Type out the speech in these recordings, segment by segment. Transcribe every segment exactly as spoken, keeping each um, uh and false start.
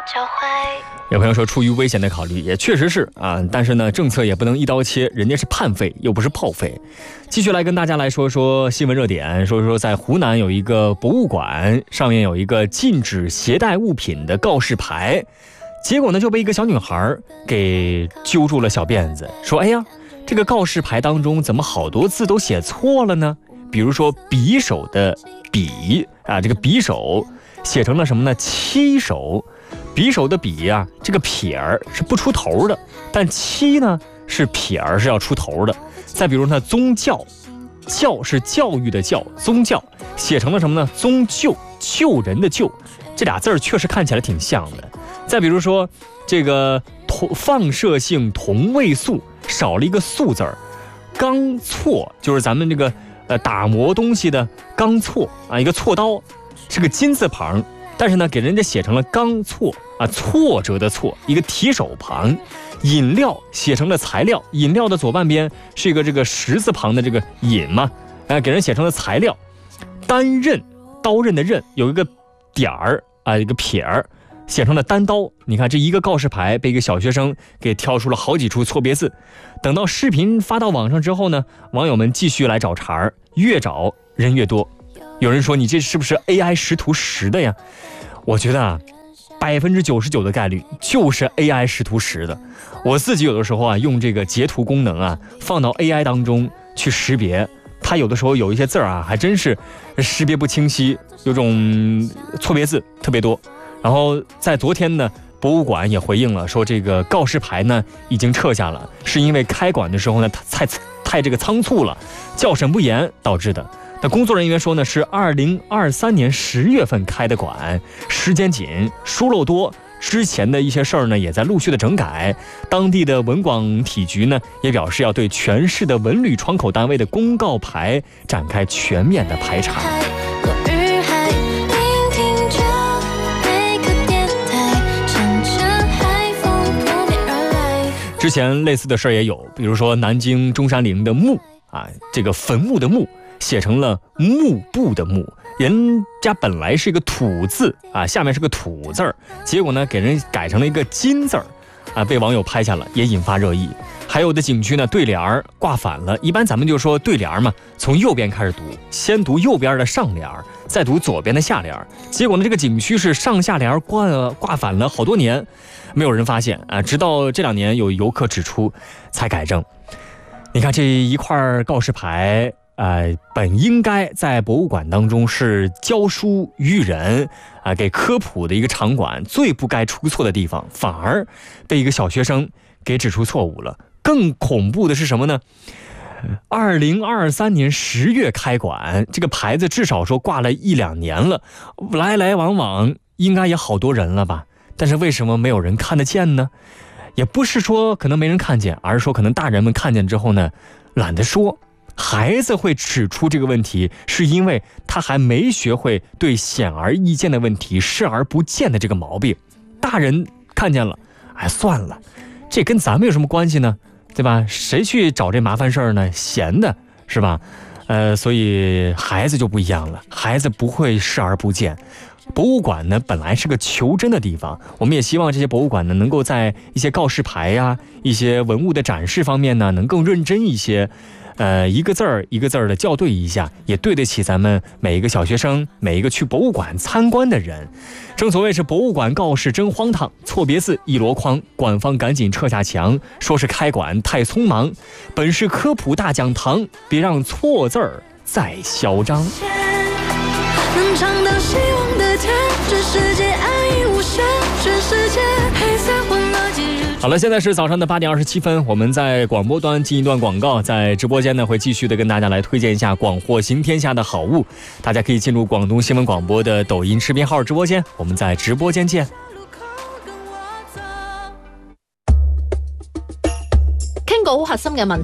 有朋友说出于危险的考虑，也确实是啊，但是呢政策也不能一刀切，人家是判费又不是炮费。继续来跟大家来说说新闻热点，说说在湖南有一个博物馆，上面有一个禁止携带物品的告示牌，结果呢就被一个小女孩给揪住了小辫子，说哎呀，这个告示牌当中怎么好多字都写错了呢？比如说匕首的匕啊，这个匕首写成了什么呢？七手。匕首的匕啊，这个撇儿是不出头的，但七呢是撇儿是要出头的。再比如呢，宗教，教是教育的教，宗教写成了什么呢？宗救，救人的救，这俩字儿确实看起来挺像的。再比如说这个同放射性同位素少了一个素字儿，钢锉就是咱们这个呃打磨东西的钢锉啊，一个锉刀是个金字旁。但是呢，给人家写成了钢挫啊，挫折的挫，一个提手旁。饮料写成了材料，饮料的左半边是一个这个石字旁的这个饮嘛，啊，给人写成了材料。单刃，刀刃的刃有一个点儿啊，一个撇儿，写成了单刀。你看这一个告示牌被一个小学生给挑出了好几处错别字。等到视频发到网上之后呢，网友们继续来找茬儿，越找人越多。有人说你这是不是 A I 识图识的呀？我觉得啊，百分之九十九的概率就是 A I 识图识的。我自己有的时候啊，用这个截图功能啊，放到 A I 当中去识别，它有的时候有一些字啊，还真是识别不清晰，有种错别字特别多。然后在昨天呢，博物馆也回应了，说这个告示牌呢已经撤下了，是因为开馆的时候呢太太这个仓促了，校审不严导致的。那工作人员说呢，是二零二三年十月份开的馆，时间紧，疏漏多，之前的一些事儿呢也在陆续的整改。当地的文广体局呢也表示要对全市的文旅窗口单位的公告牌展开全面的排查。之前类似的事儿也有，比如说南京中山陵的墓啊，这个坟墓的墓写成了幕布的幕，人家本来是一个土字啊，下面是个土字儿，结果呢给人改成了一个金字儿啊，被网友拍下了，也引发热议。还有的景区呢对联儿挂反了，一般咱们就说对联嘛，从右边开始读，先读右边的上联，再读左边的下联，结果呢这个景区是上下联挂挂反了好多年，没有人发现啊，直到这两年有游客指出才改正。你看这一块告示牌呃，本应该在博物馆当中是教书育人啊、呃，给科普的一个场馆，最不该出错的地方，反而被一个小学生给指出错误了。更恐怖的是什么呢？二零二三年十月开馆，这个牌子至少说挂了一两年了，来来往往应该也好多人了吧？但是为什么没有人看得见呢？也不是说可能没人看见，而是说可能大人们看见之后呢，懒得说。孩子会指出这个问题，是因为他还没学会对显而易见的问题视而不见的这个毛病。大人看见了，哎，算了，这跟咱们有什么关系呢？对吧？谁去找这麻烦事儿呢？闲的是吧？呃，所以孩子就不一样了，孩子不会视而不见。博物馆呢本来是个求真的地方，我们也希望这些博物馆呢能够在一些告示牌呀、啊、一些文物的展示方面呢能更认真一些。呃，一个字儿一个字儿的校对一下，也对得起咱们每一个小学生，每一个去博物馆参观的人。正所谓是博物馆告示真荒唐，错别字一箩筐，馆方赶紧撤下墙，说是开馆太匆忙。本是科普大讲堂，别让错字儿再嚣张。能尝到希望的甜，这世界爱意无限，全世界黑色混合节日。好了，现在是早上的八点二十七分，我们在广播端进一段广告，在直播间呢会继续的跟大家来推荐一下广货行天下的好物，大家可以进入广东新闻广播的抖音视频号直播间，我们在直播间见。 傾個好核心嘅問題，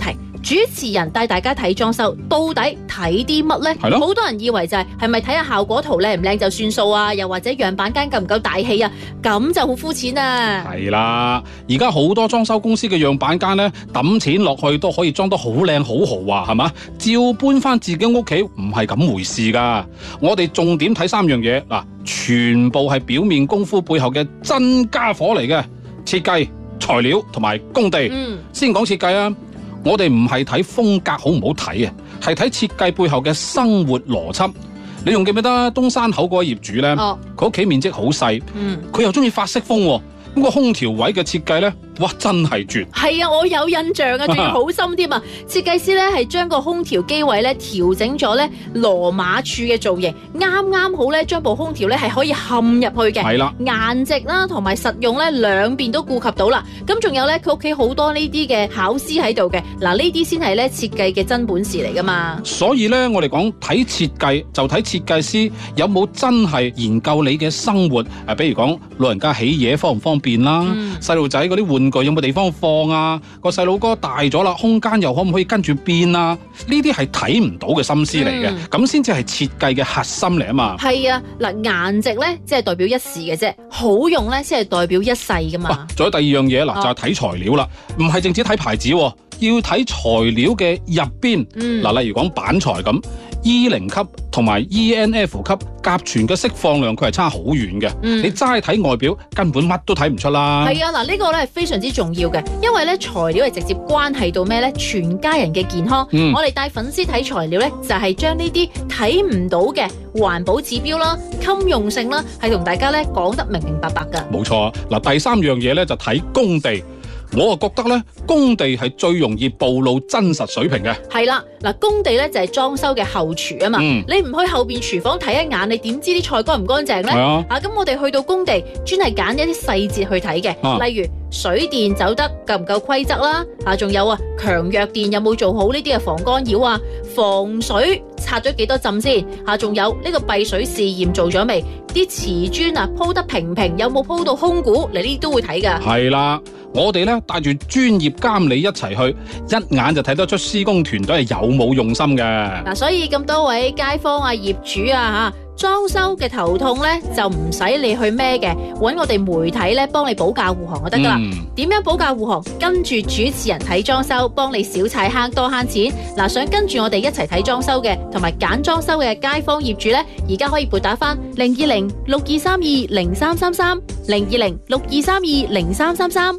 主持人帶大家睇裝修，到底睇啲乜呢？係咯，好多人以為就係係咪睇下效果圖靚唔靚就算數啊？又或者樣板間夠唔夠大氣啊？咁就好膚淺啊！係啦，而家好多裝修公司嘅樣板間呢，抌錢落去都可以裝得好靚好豪華，係嘛？照搬翻自己屋企唔係咁回事噶。我哋重點睇三樣嘢嗱，全部係表面功夫背後嘅真家伙嚟嘅，設計、材料同埋工地。嗯，先講設計啊。我哋唔係睇風格好唔好睇啊，係睇設計背後嘅生活邏輯。你仲記唔記得東山口嗰個業主咧？佢屋企面積好細，佢、嗯、又中意法式風、啊，咁、那個空調位嘅設計咧，哇，真係絕！係啊，我有印象啊，仲要好深添啊！設計師咧係將個空調機位咧調整咗咧羅馬柱嘅造型，啱啱好咧將部空調咧係可以嵌入去嘅。係啦，顏值啦同埋實用咧兩邊都顧及到啦。咁仲有咧，佢屋企好多呢啲嘅巧思喺度嘅。嗱，呢啲先係咧設計嘅真本事嚟噶嘛。所以咧，我哋講睇設計就睇設計師有冇真係研究你嘅生活。誒，比如講老人家起嘢方唔方便啦，細路仔嗰啲玩具有冇地方放啊？個細佬哥大咗啦，空間又可唔可以跟住變啊？呢啲係睇唔到嘅心思嚟嘅，咁先至係設計嘅核心嚟啊嘛。係啊，嗱，顏值咧即係代表一時嘅啫，好用咧先係代表一世噶嘛。仲、啊、有第二樣嘢嗱，就係、是、睇材料啦，唔係淨止睇牌子，要睇材料嘅入邊。嗱、嗯，例如講板材咁。E 零級同埋 E N F 級甲醛嘅釋放量佢係差好遠嘅，嗯、你齋睇外表根本乜都睇唔出啦。係啊，嗱、這、呢個咧係非常之重要嘅，因為咧材料係直接關係到咩咧？全家人嘅健康。嗯、我哋帶粉絲睇材料咧，就係將呢啲睇唔到嘅環保指標啦、襟用性啦，係同大家咧講得明明白白噶。冇錯，嗱第三樣嘢咧就睇工地。我啊覺得咧，工地係最容易暴露真實水平嘅。係啦，嗱，工地咧就係裝修嘅後廚啊嘛。嗯、你唔去後邊廚房睇一眼，你點知啲菜乾唔乾淨咧？係啊。啊，咁我哋去到工地，專係揀一啲細節去睇嘅，啊、例如水電走得夠唔夠規則啦，啊，仲有啊強弱電有冇做好呢啲嘅防干擾啊，防水拆咗幾多浸先，啊，仲有呢個閉水試驗做咗未？啲瓷磚啊鋪得平平，有冇鋪到空鼓？你呢啲都會睇噶。係啦。我哋咧帶住專業監理一齊去，一眼就睇得出施工團隊係有冇用心嘅。嗱，所以咁多位街坊啊、業主啊吓，裝修嘅頭痛咧就唔使你去孭嘅，搵我哋媒體咧幫你保駕護航就得噶啦。點、嗯、樣保駕護航？跟住主持人睇裝修，幫你少踩坑多慳錢。嗱，想跟住我哋一齊睇裝修嘅，同埋揀裝修嘅街坊業主咧，而家可以撥打翻零二零六二三二零三三三零二零六二三二零三三三。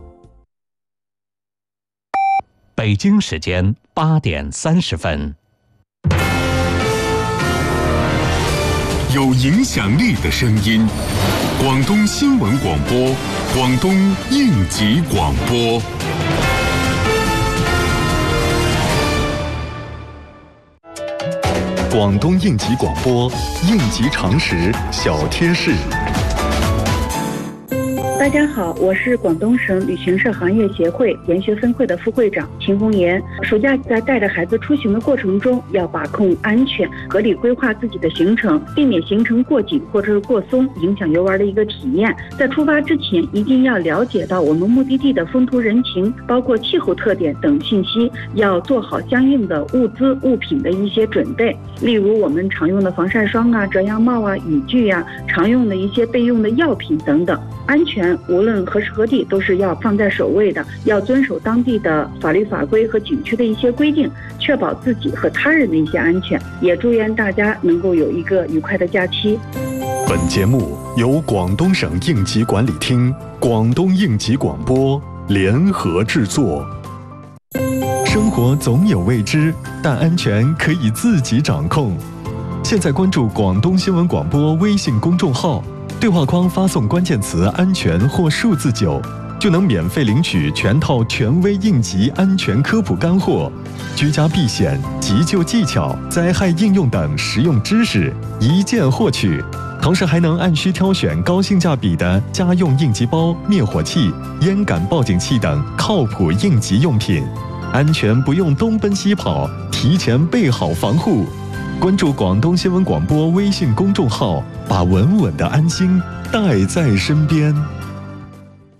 北京時間八點三十分。 有影響力的聲音，廣東新聞廣播，廣東應急廣播。 廣東應急廣播，應急常識小貼士。 大家好，我是廣東省旅行社行業協會研學分會的副會長秦紅岩。暑假在帶着孩子出行的過程中，要把控安全，合理規劃自己的行程，避免行程過緊或者是過鬆，影響遊玩的一個體驗。在出發之前，一定要了解到我們目的地的風土人情，包括氣候特點等信息，要做好相應的物資物品的一些準備。例如我們常用的防曬霜啊、遮陽帽啊、雨具啊，常用的一些備用的藥品等等。安全無論何時何地都是要放在首位的，要遵守當地的法律法規和景區的一些規定，確保自己和他人的一些安全。也祝願大家能夠有一個愉快的假期。 本節目由廣東省應急管理廳、廣東應急廣播聯合製作。生活總有未知，但安全可以自己掌控。現在關注廣東新聞廣播微信公眾號，對話框發送關鍵詞安全或數字九，就能免費領取全套權威應急安全科普乾貨，居家避險、急救技巧、災害應用等實用知識一鍵獲取，同時還能按需挑選高性價比的家用應急包、滅火器、煙感報警器等靠譜應急用品，安全不用東奔西跑，提前備好防護。關注廣東新聞廣播微信公眾號，把穩穩的安心帶在身邊。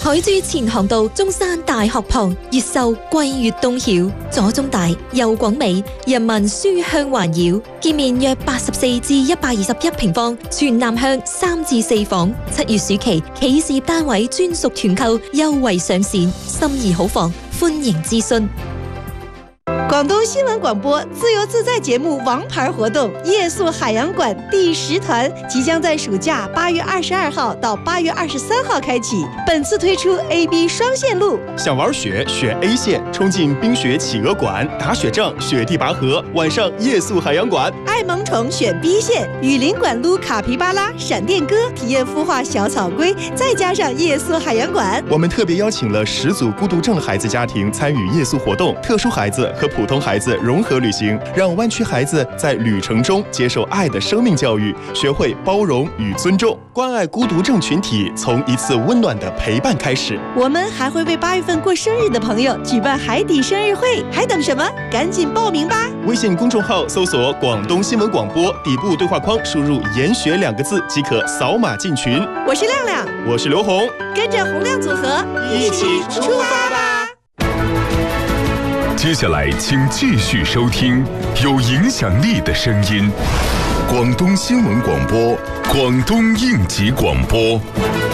海珠前航道中山大學旁，越秀桂粵東曉，左中大右廣美，人民書香環繞。建面約八十四至一百二十一平方，全南向三至四房。七月暑期企事業單位專屬團購優惠上線，心儀好房，歡迎諮詢。 廣東新聞廣播自由自在節目王牌活動夜宿海洋館第十團即將在暑假八月二十二號到八月二十三號開啟，本次推出 A、B 雙線路。 想玩雪選 A 線，衝進冰雪企鵝館，打雪仗雪地拔河，晚上夜宿海洋館。 愛萌寵選 B 線，雨林館擼卡皮巴拉、閃電哥，體驗孵化小草龜，再加上夜宿海洋館。 我們特別邀請了十組孤獨症孩子家庭參與夜宿活動，特殊孩子和普通孩子融合旅行，讓灣區孩子在旅程中接受愛的生命教育，學會包容與尊重，關愛孤獨症群體，從一次溫暖的陪伴開始。 我們還會為八月份過生日的朋友舉辦海底生日會，還等什麼？趕緊報名吧！ 微信公眾號搜索廣東新聞廣播，底部對話框輸入研學兩個字即可掃碼進群。 我是亮亮， 我是劉紅， 跟着洪亮組合一起出發吧！ 接下來請繼續收聽有影響力的聲音，廣東新聞廣播，廣東應急廣播。